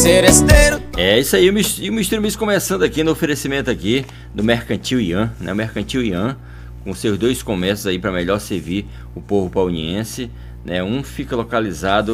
É isso aí, o Mistura Mix começando aqui no oferecimento aqui do Mercantil Ian, né? O Mercantil Ian, com seus dois comércios aí para melhor servir o povo pauniense, né? Um fica localizado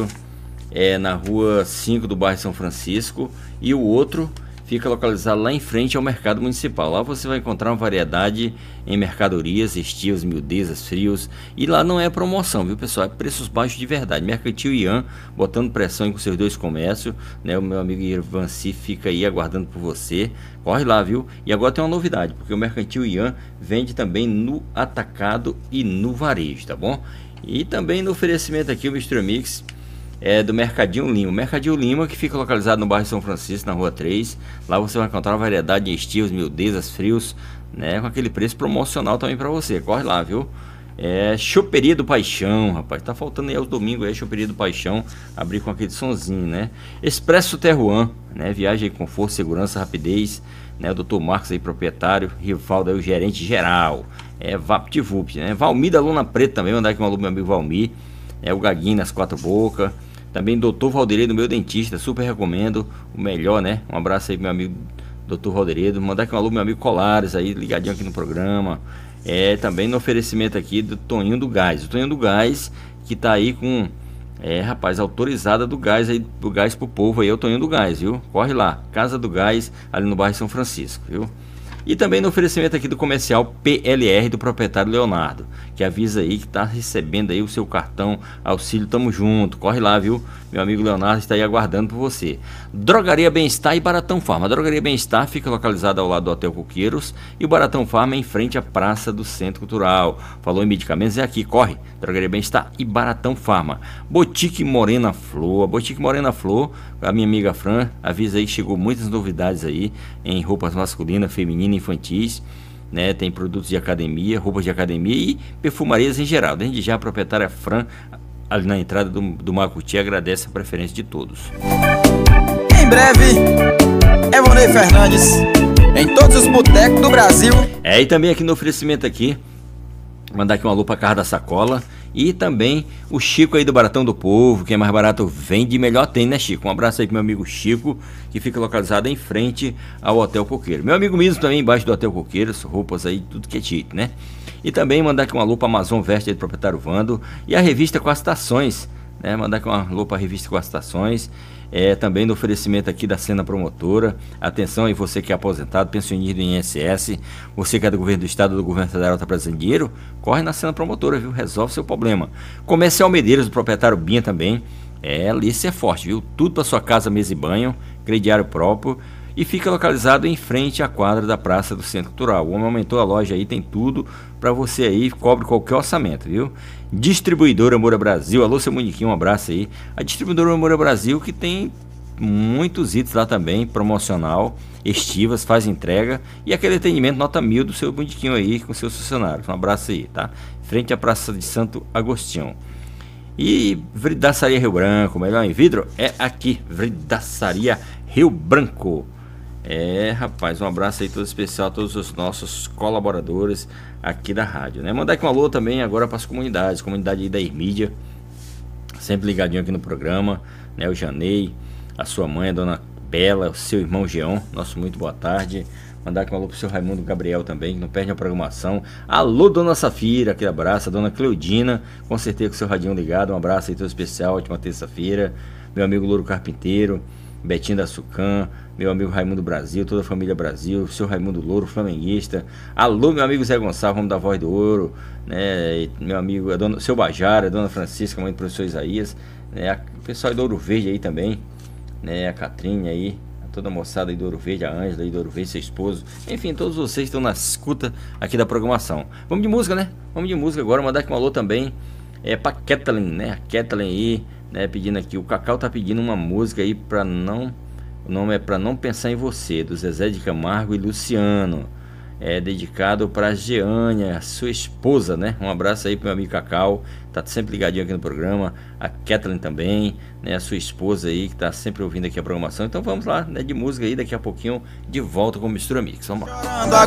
na rua 5 do bairro São Francisco e o outro fica localizado lá em frente ao mercado municipal. Lá você vai encontrar uma variedade em mercadorias, estilos, miudezas, frios. E lá não é promoção, viu, pessoal? É preços baixos de verdade. Mercantil Ian, botando pressão com seus dois comércios, né? O meu amigo Irvanci fica aí aguardando por você. Corre lá, viu? E agora tem uma novidade, porque o Mercantil Ian vende também no atacado e no varejo, tá bom? E também no oferecimento aqui, o Mistura Mix do Mercadinho Lima. O Mercadinho Lima, que fica localizado no bairro São Francisco, na rua 3. Lá você vai encontrar uma variedade de estilos, miudezas, frios, né? Com aquele preço promocional também para você. Corre lá, viu? Choperia do Paixão, rapaz. Tá faltando aí aos domingos aí, Choperia do Paixão. Abrir com aquele sonzinho, né? Expresso Terruan, né? Viagem com conforto, segurança, rapidez, né? O Dr. Marcos aí, proprietário. Rivaldo aí, o gerente geral. VaptVupt, né? Valmir da Lona Preta também. Mandar aqui um alô pro meu amigo Valmir. O Gaguinho nas Quatro Bocas. Também Dr. Valderedo, meu dentista, super recomendo, o melhor, né? Um abraço aí pro meu amigo Dr. Valderedo. Mandar aqui um alô pro meu amigo Colares aí, ligadinho aqui no programa. Também no oferecimento aqui do Toninho do Gás. O Toninho do Gás, que tá aí com, rapaz, autorizada do gás aí, do gás pro povo aí, é o Toninho do Gás, viu? Corre lá, Casa do Gás, ali no bairro São Francisco, viu? E também no oferecimento aqui do comercial PLR do proprietário Leonardo, que avisa aí que está recebendo aí o seu cartão auxílio, tamo junto, corre lá, viu? Meu amigo Leonardo está aí aguardando por você. Drogaria Bem-Estar e Baratão Farma. A Drogaria Bem-Estar fica localizada ao lado do Hotel Coqueiros e o Baratão Farma é em frente à Praça do Centro Cultural. Falou em medicamentos, é aqui, corre. Drogaria Bem-Estar e Baratão Farma. Boutique Morena Flor. A Boutique Morena Flor, a minha amiga Fran, avisa aí que chegou muitas novidades aí em roupas masculinas, femininas, infantis, né? Tem produtos de academia, roupas de academia e perfumarias em geral. Desde já a proprietária Fran, ali na entrada do Macuti, agradece a preferência de todos. Em breve, Evonei Fernandes, em todos os botecos do Brasil. E também aqui no oferecimento aqui, mandar aqui um alô pra Carro da Sacola. E também o Chico aí do Baratão do Povo, que é mais barato vende, melhor tem, né, Chico? Um abraço aí pro meu amigo Chico, que fica localizado em frente ao Hotel Coqueiro. Meu amigo mesmo também embaixo do Hotel Coqueiro, roupas aí, tudo que é chique, né? E também mandar aqui um alô pra Amazon Veste aí do proprietário Vando e a revista Com as Estações, né? Mandar aqui um alô pra revista Com as Estações. Também no oferecimento aqui da Sena Promotora. Atenção aí, você que é aposentado, pensionista do INSS, você que é do governo do estado ou do governo federal, está precisando de dinheiro, corre na Sena Promotora, viu? Resolve seu problema. Comercial Medeiros, do proprietário Binha também. Ali é forte, viu? Tudo para sua casa, mesa e banho, crediário próprio. E fica localizado em frente à quadra da Praça do Centro Cultural. O homem aumentou a loja aí, tem tudo para você aí, cobre qualquer orçamento, viu? Distribuidora Moura Brasil, alô seu Muniquinho, um abraço aí. A Distribuidora Moura Brasil, que tem muitos itens lá também, promocional, estivas, faz entrega e aquele atendimento nota 1000 do seu Muniquinho aí com seus funcionários. Um abraço aí, tá? Frente à Praça de Santo Agostinho. E Vridaçaria Rio Branco, melhor em vidro é aqui, Vridaçaria Rio Branco. Rapaz, um abraço aí todo especial a todos os nossos colaboradores aqui da rádio, né? Mandar aqui um alô também agora para as comunidade aí da Irmídia, sempre ligadinho aqui no programa, né? O Janei, a sua mãe, a dona Bela, o seu irmão Geão, nosso muito boa tarde. Mandar aqui um alô pro seu Raimundo Gabriel também, que não perde a programação. Alô, dona Safira, aquele abraço. A dona Cleudina, com certeza com o seu radinho ligado. Um abraço aí todo especial, ótima terça-feira. Meu amigo Louro Carpinteiro, Betinho da Sucam, meu amigo Raimundo Brasil, toda a família Brasil, seu Raimundo Louro, flamenguista. Alô, meu amigo Zé Gonçalves, vamos da Voz do Ouro, né? E meu amigo, seu Bajara, a dona Francisca, mãe do professor Isaías, né? O pessoal do Ouro Verde aí também, né? A Catrinha aí, toda a moçada aí do Ouro Verde, a Ângela aí do Ouro Verde, seu esposo. Enfim, todos vocês estão na escuta aqui da programação. Vamos de música, né? Vamos de música agora, mandar aqui um alô também pra Kathleen, né? A Kathleen aí, né? Pedindo aqui, o Cacau tá pedindo uma música aí pra não... O nome é Pra Não Pensar em Você, do Zezé de Camargo e Luciano. Dedicado para Jeânia, sua esposa, né? Um abraço aí pro meu amigo Cacau, tá sempre ligadinho aqui no programa. A Kathleen também, né? A sua esposa aí, que tá sempre ouvindo aqui a programação. Então vamos lá, né? De música aí, daqui a pouquinho de volta com o Mistura Mix. Vamos lá.